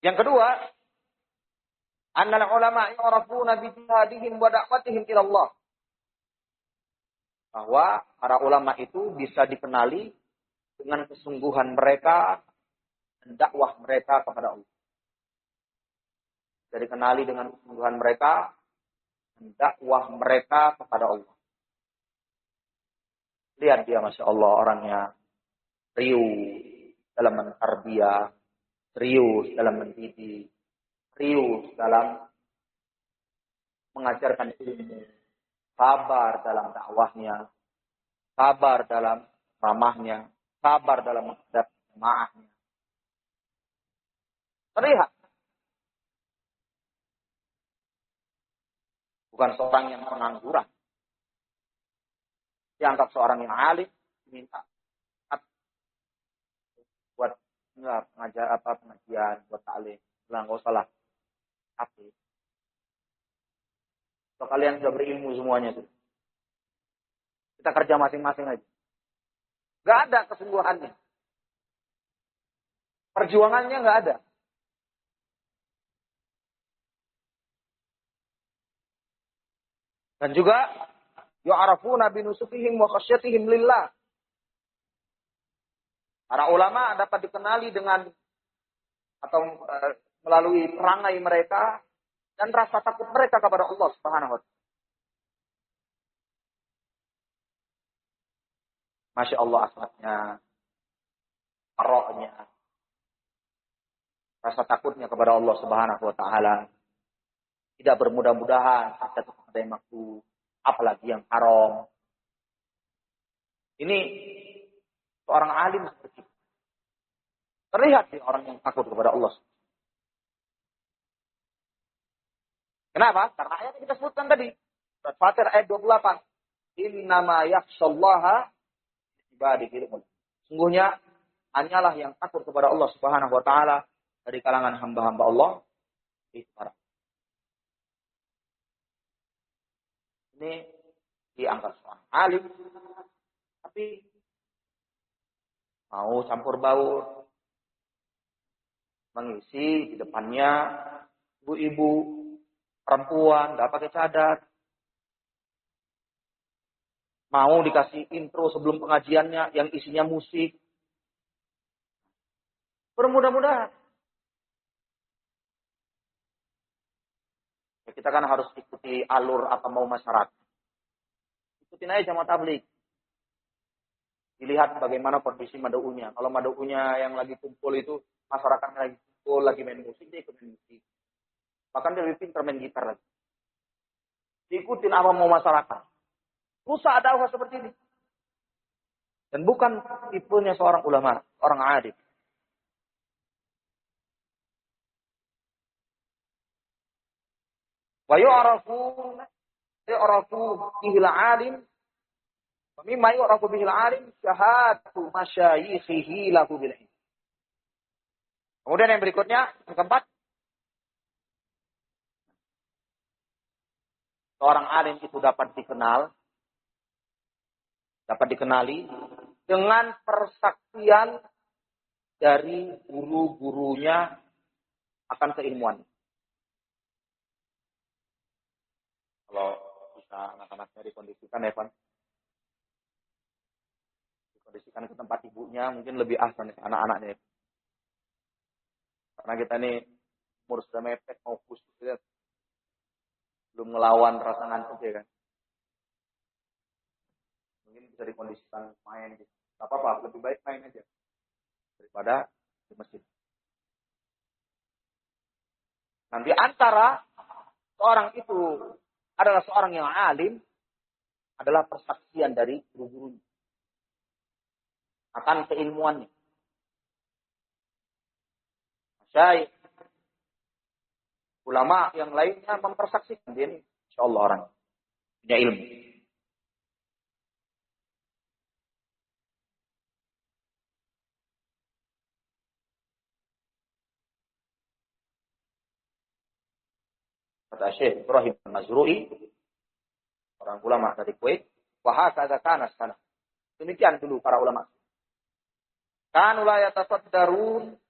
Yang kedua, annal ulama yu'rafuna bi jihadihim wa da'watihim ila Allah. Bahwa para ulama itu bisa dikenali dengan kesungguhan mereka dan dakwah mereka kepada Allah. Bisa dikenali dengan kesungguhan mereka dan dakwah mereka kepada Allah. Lihat dia, Masya Allah, orangnya serius dalam mentarbiyah, serius dalam mendidik, serius dalam mengajarkan ilmu, sabar dalam dakwahnya, sabar dalam ramahnya, sabar dalam menghadapi jemaahnya. Terlihat. Bukan seorang yang pengangguran. Dianggap seorang yang alim, diminta buat pengajian, buat taklim. Bilang, enggak usah lah. Tapi kalau kalian sudah berilmu semuanya tuh, kita kerja masing-masing aja. Enggak ada kesungguhannya. Perjuangannya enggak ada. Dan juga yu'arafuna binusukihim wa khasyatihim lillah. Para ulama dapat dikenali dengan atau melalui perangai mereka dan rasa takut mereka kepada Allah Subhanahu wa taala. Masya Allah asmatnya, paroknya, rasa takutnya kepada Allah Subhanahu wa taala. Tidak bermudah-mudahan terjatuh kepada yang makruh, apalagi yang haram. Ini seorang alim seperti itu. Terlihat di orang yang takut kepada Allah. Kenapa? Karena ayat yang kita sebutkan tadi. Surat Fatir ayat 28. Innama yakhshallaha ibadihi. Sungguhnya hanyalah yang takut kepada Allah Subhanahu wa taala dari kalangan hamba-hamba Allah itu para. Ini diangkat seorang alim, tapi mau campur baur, mengisi di depannya ibu-ibu, perempuan, nggak pakai cadar, mau dikasih intro sebelum pengajiannya yang isinya musik, bermudah-mudahan. Kita kan harus ikuti alur apa mau masyarakat. Ikutin aja jamaah tabligh. Dilihat bagaimana kondisi mad'unya. Kalau mad'unya yang lagi kumpul itu, masyarakatnya lagi kumpul, lagi main musik, dia ikut main musik. Bahkan dia lebih pintar main gitar lagi. Diikutin apa mau masyarakat. Rusak dakwah seperti ini. Dan bukan tipenya seorang ulama, orang alim. Wa yu'rafu bihil alim. Mimma yu'rafu bihil alim syahadatu masyayikhihi lahu bil ilm. Kemudian yang berikutnya, yang keempat. Seorang alim itu dapat dikenali dengan persaksian dari guru-gurunya akan keilmuan. Kalau bisa anak-anaknya dikondisikan ya, Pak. Dikondisikan ke tempat ibunya, mungkin lebih ahsan anak-anaknya. Karena kita ini umur sudah mepet, mau khusus, ya. Belum ngelawan rasa ngantuk ya kan. Mungkin bisa dikondisikan main gitu. Gak apa-apa, lebih baik main aja daripada di masjid. Nanti antara seorang itu adalah seorang yang alim, adalah persaksian dari guru-gurunya akan keilmuannya. Masyayikh, ulama yang lainnya mempersaksikan dia ini, insyaallah orang punya ilmu. Kata Syekh Ibrahim Al-Mazrui, orang ulama dari Kuwait, wa hakadha kana sana. Demikian dulu para ulama. Kanu la yatasaddarun